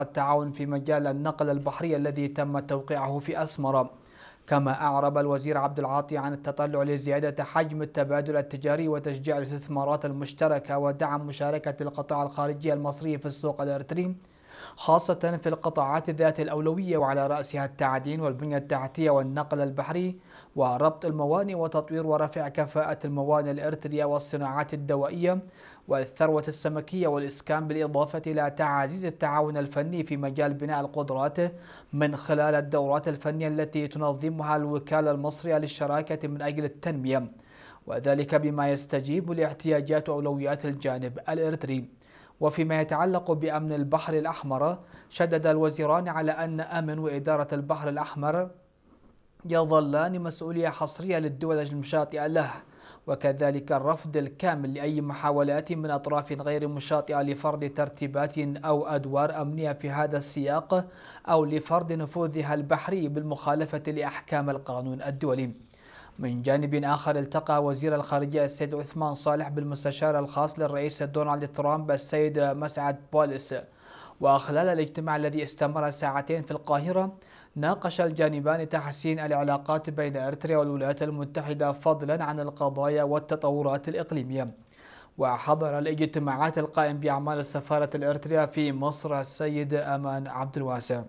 التعاون في مجال النقل البحري الذي تم توقيعه في أسمر. كما أعرب الوزير عبد العاطي عن التطلع لزيادة حجم التبادل التجاري وتشجيع الاستثمارات المشتركة ودعم مشاركة القطاع الخارجي المصري في السوق الإريتري، خاصة في القطاعات ذات الأولوية وعلى رأسها التعدين والبنية التحتية والنقل البحري وربط الموانئ وتطوير ورفع كفاءة الموانئ الإريترية والصناعات الدوائية والثروة السمكية والإسكان، بالإضافة إلى تعزيز التعاون الفني في مجال بناء القدرات من خلال الدورات الفنية التي تنظمها الوكالة المصرية للشراكة من أجل التنمية، وذلك بما يستجيب لاحتياجات وأولويات الجانب الإريتري. وفيما يتعلق بأمن البحر الأحمر، شدد الوزيران على أن أمن وإدارة البحر الأحمر يظلان مسؤولية حصرية للدول المشاطئة له، وكذلك الرفض الكامل لأي محاولات من أطراف غير مشاطئة لفرض ترتيبات أو أدوار أمنية في هذا السياق أو لفرض نفوذها البحري بالمخالفة لأحكام القانون الدولي. من جانب آخر، التقى وزير الخارجية السيد عثمان صالح بالمستشار الخاص للرئيس دونالد ترامب السيد مسعد بولس، وخلال الاجتماع الذي استمر ساعتين في القاهرة ناقش الجانبان تحسين العلاقات بين إريتريا والولايات المتحدة فضلا عن القضايا والتطورات الإقليمية. وحضر الاجتماعات القائم بأعمال السفارة الإريترية في مصر السيد أمان عبد الواسع.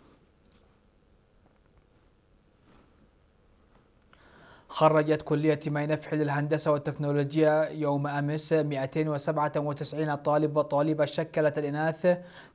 خرجت كلية مينفح للهندسة والتكنولوجيا يوم أمس 297 طالب وطالبة، شكلت الإناث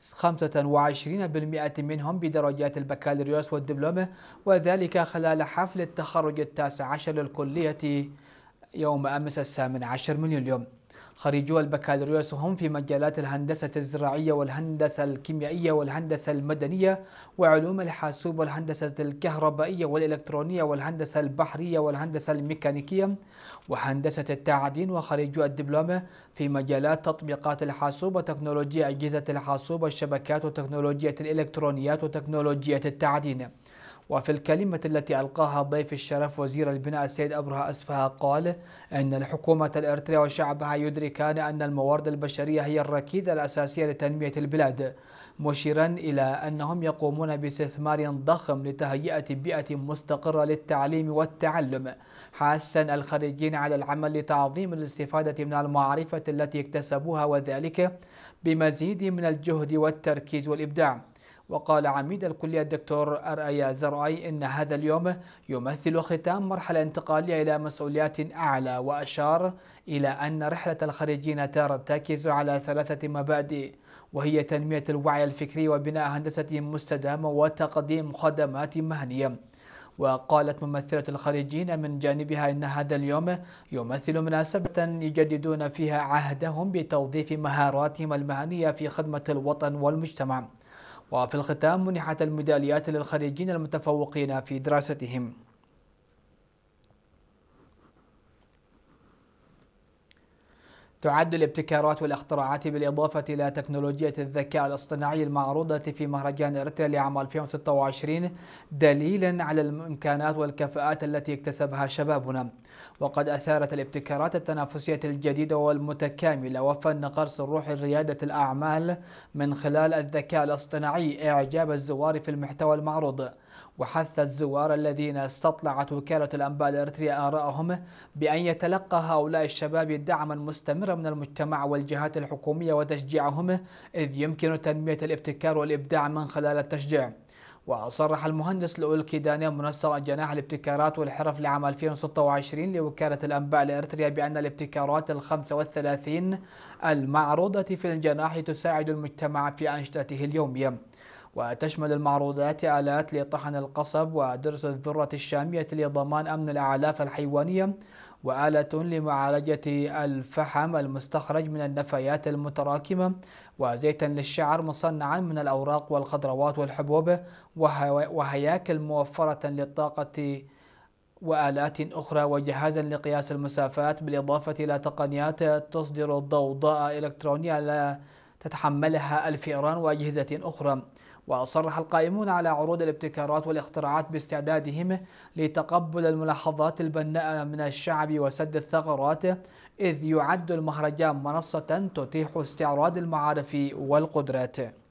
25% منهم بدرجات البكالوريوس والدبلوم، وذلك خلال حفل التخرج 19 للكلية يوم أمس 18 من يوليو. خريجو البكالوريوس هم في مجالات الهندسة الزراعية والهندسة الكيميائية والهندسة المدنية وعلوم الحاسوب والهندسة الكهربائية والإلكترونية والهندسة البحرية والهندسة الميكانيكية وهندسة التعدين. وخريجو الدبلوم في مجالات تطبيقات الحاسوب وتكنولوجيا أجهزة الحاسوب والشبكات وتكنولوجيا الإلكترونيات وتكنولوجيا التعدين. وفي الكلمة التي ألقاها ضيف الشرف وزير البناء السيد أبرهة أسفها، قال إن الحكومة الإريترية وشعبها يدركان أن الموارد البشرية هي الركيزة الأساسية لتنمية البلاد، مشيرا إلى أنهم يقومون باستثمار ضخم لتهيئة بيئة مستقرة للتعليم والتعلم، حاثا الخريجين على العمل لتعظيم الاستفادة من المعرفة التي اكتسبوها، وذلك بمزيد من الجهد والتركيز والإبداع. وقال عميد الكلية الدكتور أرأيا زرعي إن هذا اليوم يمثل ختام مرحلة انتقالية إلى مسؤوليات أعلى، وأشار إلى أن رحلة الخريجين ترتكز على 3 مبادئ، وهي تنمية الوعي الفكري وبناء هندسة مستدامة وتقديم خدمات مهنية. وقالت ممثلة الخريجين من جانبها إن هذا اليوم يمثل مناسبة يجددون فيها عهدهم بتوظيف مهاراتهم المهنية في خدمة الوطن والمجتمع. وفي الختام منحت الميداليات للخريجين المتفوقين في دراستهم. تعد الابتكارات والاختراعات بالإضافة إلى تكنولوجيا الذكاء الاصطناعي المعروضة في مهرجان إريتريا لعام 2026 دليلا على الإمكانات والكفاءات التي اكتسبها شبابنا. وقد أثارت الابتكارات التنافسية الجديدة والمتكاملة وفن قرص الروح ريادة الأعمال من خلال الذكاء الاصطناعي إعجاب الزوار في المحتوى المعروض، وحث الزوار الذين استطلعت وكالة الأنباء الإريترية آراءهم بأن يتلقى هؤلاء الشباب دعما مستمرا من المجتمع والجهات الحكومية وتشجيعهم، إذ يمكن تنمية الابتكار والإبداع من خلال التشجيع. وصرح المهندس لؤي الكيداني منسق جناح الابتكارات والحرف لعام 2026 لوكالة الأنباء الإريترية بأن الابتكارات 35 المعروضة في الجناح تساعد المجتمع في أنشطته اليومية، وتشمل المعروضات آلات لطحن القصب ودرس الذرة الشامية لضمان أمن الأعلاف الحيوانية، وآلة لمعالجة الفحم المستخرج من النفايات المتراكمة، وزيتا للشعر مصنعا من الأوراق والخضروات والحبوب، وهياكل موفرة للطاقة وآلات أخرى، وجهازا لقياس المسافات، بالإضافة إلى تقنيات تصدر ضوضاء إلكترونية لا تتحملها الفئران وأجهزة أخرى. وصرح القائمون على عروض الابتكارات والاختراعات باستعدادهم لتقبل الملاحظات البناءة من الشعب وسد الثغرات، إذ يعد المهرجان منصة تتيح استعراض المعارف والقدرات.